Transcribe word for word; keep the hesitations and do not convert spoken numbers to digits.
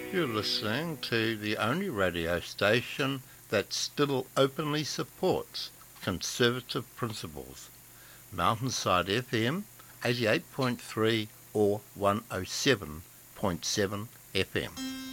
You're listening to the only radio station that still openly supports conservative principles. Mountainside F M, eighty-eight point three or one oh seven point seven F M.